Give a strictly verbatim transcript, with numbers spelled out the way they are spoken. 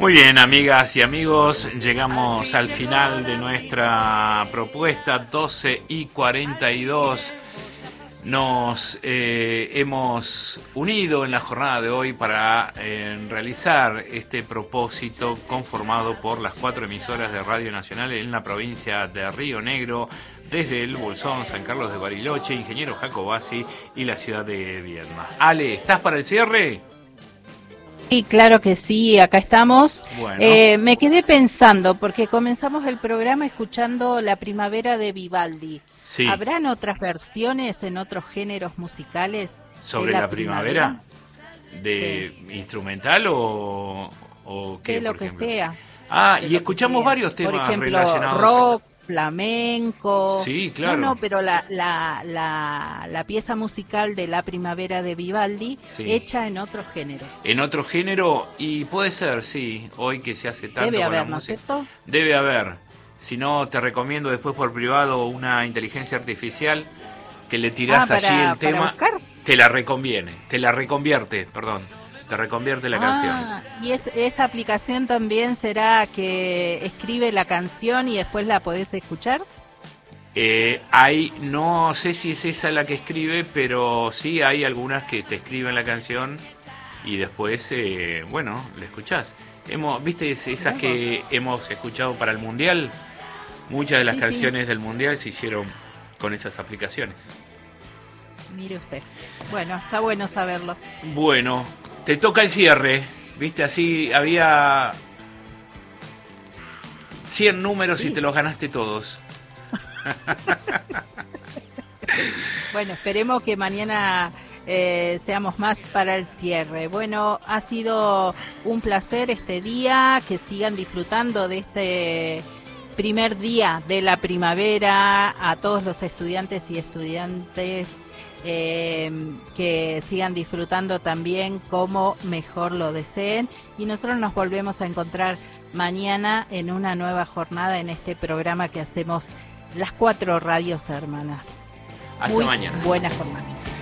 Muy bien, amigas y amigos, llegamos al final de nuestra propuesta, doce y cuarenta y dos. Nos eh, hemos unido en la jornada de hoy para eh, realizar este propósito conformado por las cuatro emisoras de Radio Nacional en la provincia de Río Negro, desde el Bolsón, San Carlos de Bariloche, Ingeniero Jacobasi y la ciudad de Viedma. Ale, ¿estás para el cierre? Sí, claro que sí, acá estamos. Bueno. Eh, me quedé pensando, porque comenzamos el programa escuchando La Primavera de Vivaldi. Sí. ¿Habrán otras versiones en otros géneros musicales sobre de la, la primavera? primavera? ¿De Sí. instrumental o, o qué? De lo por que ejemplo? sea. Ah, De y lo escuchamos que sea. varios temas Por ejemplo, relacionados. rock, flamenco. Sí, claro. No, no, pero la, la, la, la pieza musical de La Primavera de Vivaldi, Sí. hecha en otros géneros. En otro género, y puede ser, sí, hoy que se hace tanto Debe con haber, la ¿no es música. cierto? Debe haber. Si no, te recomiendo después por privado una inteligencia artificial que le tirás Ah, allí para- el tema. para buscar. Te la reconviene, te la reconvierte, perdón. Te reconvierte la canción. Ah, y es, esa aplicación también será que escribe la canción y después la podés escuchar. Eh, hay, no sé si es esa la que escribe, pero sí hay algunas que te escriben la canción y después, eh, bueno, la escuchás. Hemos, ¿viste esas que hemos escuchado para el Mundial? Muchas de las Sí, canciones sí. del Mundial se hicieron con esas aplicaciones. Mire usted. Bueno, está bueno saberlo. Bueno, te toca el cierre. ¿Viste? Así había cien números Sí. y te los ganaste todos. Bueno, esperemos que mañana eh, seamos más para el cierre. Bueno, ha sido un placer este día, que sigan disfrutando de este primer día de la primavera, a todos los estudiantes y estudiantes eh, que sigan disfrutando también como mejor lo deseen, y nosotros nos volvemos a encontrar mañana en una nueva jornada en este programa que hacemos las cuatro radios hermanas. Hasta Muy mañana. buena jornada.